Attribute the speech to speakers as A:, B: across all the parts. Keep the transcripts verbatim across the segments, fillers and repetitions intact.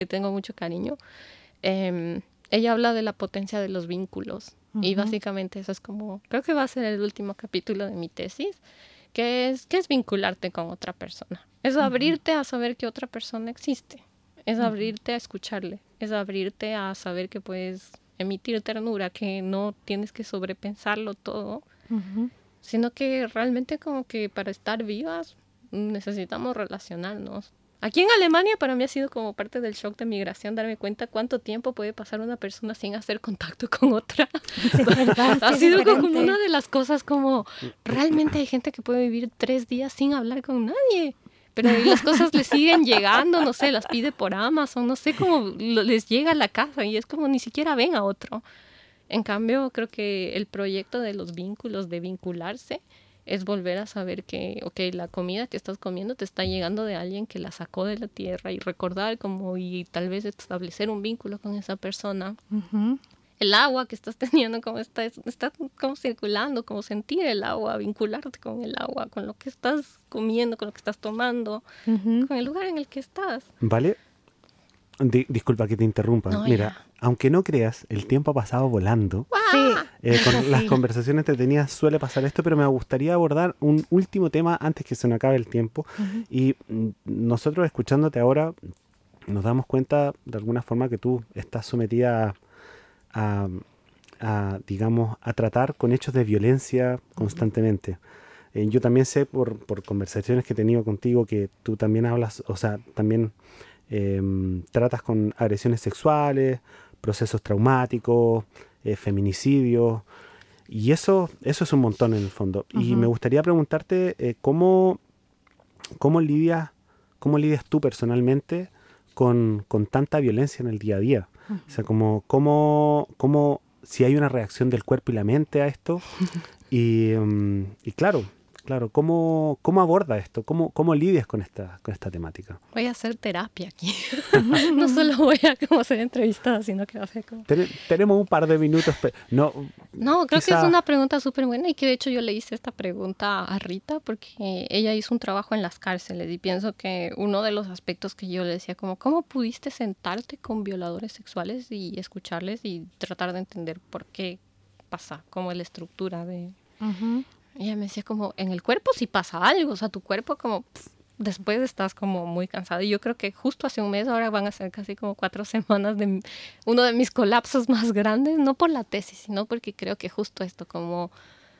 A: tengo mucho cariño. Eh, ella habla de la potencia de los vínculos. Uh-huh. Y básicamente eso es como, creo que va a ser el último capítulo de mi tesis, que es, que es vincularte con otra persona. Es abrirte uh-huh. a saber que otra persona existe. Es uh-huh. abrirte a escucharle. Es abrirte a saber que puedes emitir ternura, que no tienes que sobrepensarlo todo, uh-huh. sino que realmente como que para estar vivas necesitamos relacionarnos. Aquí en Alemania para mí ha sido como parte del shock de migración darme cuenta cuánto tiempo puede pasar una persona sin hacer contacto con otra.
B: Sí, verdad,
A: ha
B: sí,
A: sido
B: diferente.
A: como una de las cosas como realmente hay gente que puede vivir tres días sin hablar con nadie. Pero las cosas les siguen llegando, no sé, las pide por Amazon, no sé cómo les llega a la casa y es como ni siquiera ven a otro. En cambio, creo que el proyecto de los vínculos, de vincularse, es volver a saber que, ok, la comida que estás comiendo te está llegando de alguien que la sacó de la tierra y recordar como y tal vez establecer un vínculo con esa persona. Uh-huh. El agua que estás teniendo, como está, está como circulando, como sentir el agua, vincularte con el agua, con lo que estás comiendo, con lo que estás tomando, uh-huh. con el lugar en el que estás.
C: Vale. Di- disculpa que te interrumpa. No, Mira, ya. aunque no creas, el tiempo ha pasado volando.
B: Sí.
C: Eh, con sí. las conversaciones entretenidas suele pasar esto, pero me gustaría abordar un último tema antes que se nos acabe el tiempo. Uh-huh. Y nosotros escuchándote ahora nos damos cuenta de alguna forma que tú estás sometida a, a, a digamos, a tratar con hechos de violencia constantemente. Uh-huh. Eh, yo también sé por, por conversaciones que he tenido contigo que tú también hablas, o sea, también... Eh, tratas con agresiones sexuales, procesos traumáticos, eh, feminicidios, y eso, eso es un montón en el fondo. Uh-huh. Y me gustaría preguntarte eh, cómo, cómo, lidias, cómo lidias tú personalmente con, con tanta violencia en el día a día. Uh-huh. O sea, como, cómo, cómo, si hay una reacción del cuerpo y la mente a esto, y, um, y claro... Claro, ¿cómo, cómo aborda esto? ¿Cómo, cómo lidias con esta, con esta temática?
A: Voy a hacer terapia aquí. No solo voy a como ser entrevistada, sino que va a ser como...
C: Ten, tenemos un par de minutos. Pero no,
A: no, creo quizá... que es una pregunta súper buena y que de hecho yo le hice esta pregunta a Rita porque ella hizo un trabajo en las cárceles y pienso que uno de los aspectos que yo le decía como, ¿cómo pudiste sentarte con violadores sexuales y escucharles y tratar de entender por qué pasa, como la estructura de... Uh-huh. Ella me decía como, en el cuerpo sí pasa algo, o sea, tu cuerpo como, pff, después estás como muy cansado. Y yo creo que justo hace un mes, ahora van a ser casi como cuatro semanas de uno de mis colapsos más grandes, no por la tesis, sino porque creo que justo esto, como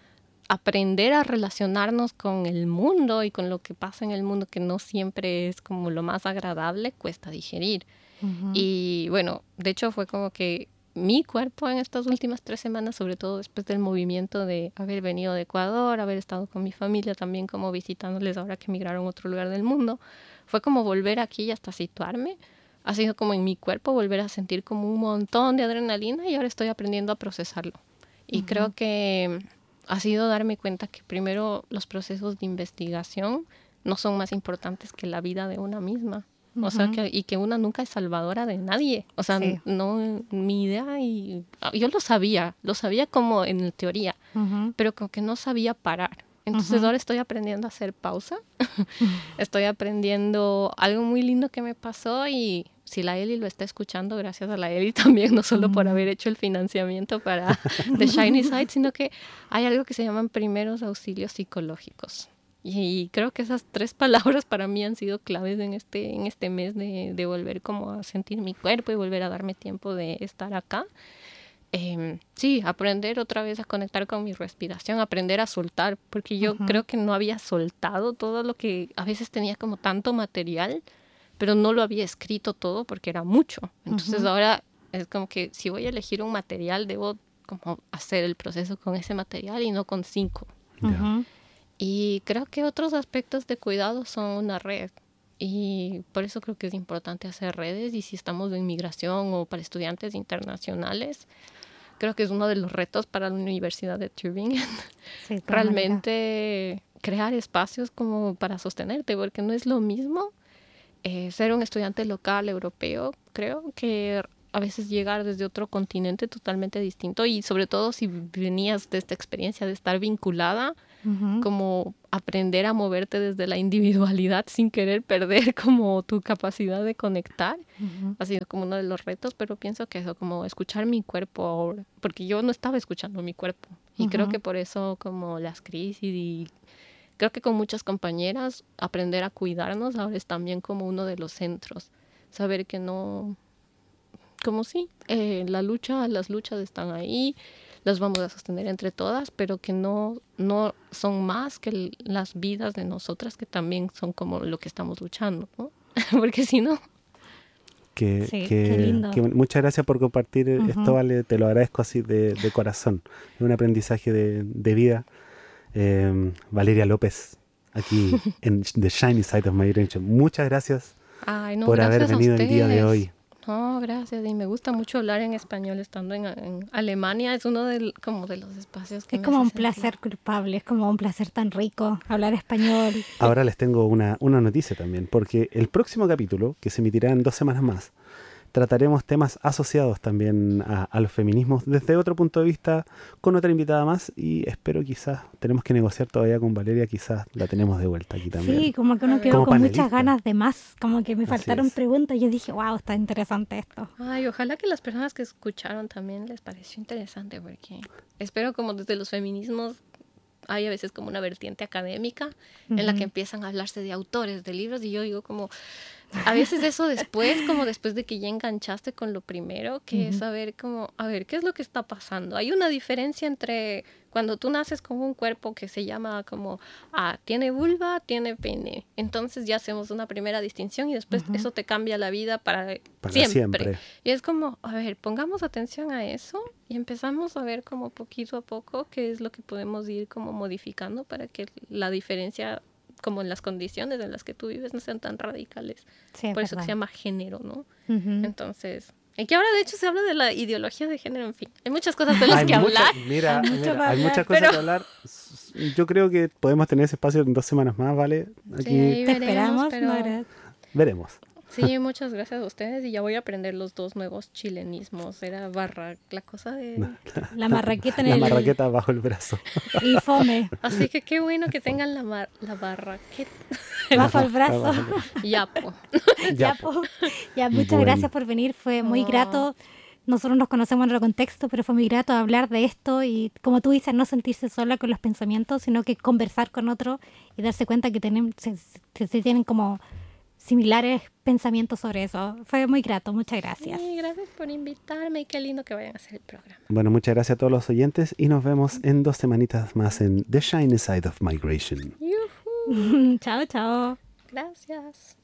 A: aprender a relacionarnos con el mundo y con lo que pasa en el mundo, que no siempre es como lo más agradable, cuesta digerir. Uh-huh. Y bueno, de hecho fue como que mi cuerpo en estas últimas tres semanas, sobre todo después del movimiento de haber venido de Ecuador, haber estado con mi familia también como visitándoles ahora que emigraron a otro lugar del mundo, fue como volver aquí y hasta situarme. Ha sido como en mi cuerpo volver a sentir como un montón de adrenalina y ahora estoy aprendiendo a procesarlo. Y uh-huh. creo que ha sido darme cuenta que primero los procesos de investigación no son más importantes que la vida de una misma. O uh-huh. sea, que, y que una nunca es salvadora de nadie. O sea, sí. no, mi idea, y yo lo sabía, lo sabía como en teoría, uh-huh. pero como que no sabía parar. Entonces uh-huh. ahora estoy aprendiendo a hacer pausa. Uh-huh. Estoy aprendiendo algo muy lindo que me pasó y si la Eli lo está escuchando, gracias a la Eli también, no solo uh-huh. por haber hecho el financiamiento para The Shiny Side, sino que hay algo que se llaman primeros auxilios psicológicos. Y creo que esas tres palabras para mí han sido claves en este, en este mes de, de volver como a sentir mi cuerpo y volver a darme tiempo de estar acá. Eh, sí, aprender otra vez a conectar con mi respiración, aprender a soltar, porque yo uh-huh. creo que no había soltado todo lo que a veces tenía como tanto material, pero no lo había escrito todo porque era mucho. Entonces uh-huh. ahora es como que si voy a elegir un material, debo como hacer el proceso con ese material y no con cinco.
C: Uh-huh.
A: Y creo que otros aspectos de cuidado son una red. Y por eso creo que es importante hacer redes. Y si estamos en migración o para estudiantes internacionales, creo que es uno de los retos para la Universidad de Tübingen. Sí, realmente crear espacios como para sostenerte, porque no es lo mismo eh, ser un estudiante local europeo, creo, que a veces llegar desde otro continente totalmente distinto. Y sobre todo si venías de esta experiencia de estar vinculada uh-huh. como aprender a moverte desde la individualidad sin querer perder como tu capacidad de conectar. Uh-huh. Ha sido como uno de los retos, pero pienso que eso, como escuchar mi cuerpo ahora, porque yo no estaba escuchando mi cuerpo. Y uh-huh. creo que por eso como las crisis y creo que con muchas compañeras aprender a cuidarnos ahora es también como uno de los centros. Saber que no, como sí, eh, la lucha, las luchas están ahí, las vamos a sostener entre todas, pero que no, no son más que el, las vidas de nosotras, que también son como lo que estamos luchando, ¿no? Porque si no...
C: Que,
B: sí,
C: que,
B: qué lindo.
C: Que muchas gracias por compartir uh-huh. esto, Vale, te lo agradezco así de, de corazón. Es un aprendizaje de, de vida. Eh, Valeria López, aquí en The Shiny Side of Migration. Muchas gracias,
A: Ay, no,
C: por
A: gracias
C: haber venido el día de hoy.
A: No, gracias. Y me gusta mucho hablar en español estando en, en Alemania. Es uno de, como de los espacios que
B: es
A: me
B: como
A: hace
B: un
A: sentir.
B: placer culpable, es como un placer tan rico hablar español.
C: Ahora les tengo una, una noticia también, porque el próximo capítulo, que se emitirá en dos semanas más, trataremos temas asociados también a, a los feminismos desde otro punto de vista, con otra invitada más, y espero quizás, tenemos que negociar todavía con Valeria, quizás la tenemos de vuelta aquí también.
B: Sí, como que uno quedó
C: como
B: con
C: panelista.
B: Muchas ganas de más, como que me faltaron
C: es.
B: preguntas y yo dije, wow, está interesante esto.
A: Ay, ojalá que las personas que escucharon también les pareció interesante, porque espero como desde los feminismos hay a veces como una vertiente académica uh-huh. en la que empiezan a hablarse de autores, de libros, y yo digo como... A veces eso después, como después de que ya enganchaste con lo primero, que uh-huh. es saber como, a ver, ¿qué es lo que está pasando? Hay una diferencia entre cuando tú naces con un cuerpo que se llama como, ah, tiene vulva, tiene pene. Entonces ya hacemos una primera distinción y después uh-huh. eso te cambia la vida para,
C: para
A: siempre.
C: siempre.
A: Y es como, a ver, pongamos atención a eso y empezamos a ver como poquito a poco qué es lo que podemos ir como modificando para que la diferencia... como en las condiciones en las que tú vives no sean tan radicales.
B: Sí,
A: por eso
B: verdad.
A: que se llama género, ¿no?
B: Uh-huh.
A: Entonces, y que ahora de hecho se habla de la ideología de género, en fin. Hay muchas cosas de las
C: hay
A: que
C: mucha,
A: hablar.
C: Mira,
B: hay, mucho
C: mira, hay
B: hablar,
C: muchas cosas
A: pero...
C: que hablar. Yo creo que podemos tener ese espacio en dos semanas más, ¿vale? Aquí
A: sí,
B: te
A: veremos,
B: esperamos,
A: pero...
B: Nora.
C: Veremos.
A: Sí, muchas gracias a ustedes y ya voy a aprender los dos nuevos chilenismos. Era barra, la cosa de...
C: No, la,
B: la marraqueta en
C: la
B: el...
C: La marraqueta bajo el brazo.
B: Y fome.
A: Así que qué bueno que tengan la, mar... la barraqueta.
B: Bajo el brazo.
A: Yapo.
B: Yapo. Ya, muchas
C: bueno.
B: gracias por venir. Fue muy
A: oh. grato.
B: Nosotros nos conocemos en otro contexto, pero fue muy grato hablar de esto y, como tú dices, no sentirse sola con los pensamientos, sino que conversar con otro y darse cuenta que tienen, se, se, se tienen como... similares pensamientos sobre eso. Fue muy grato, muchas gracias.
A: Sí, gracias por invitarme y qué lindo que vayan a hacer el programa.
C: Bueno, muchas gracias a todos los oyentes y nos vemos en dos semanitas más en The Shiny Side of Migration.
A: Yuhu.
B: Chao, chao.
A: Gracias.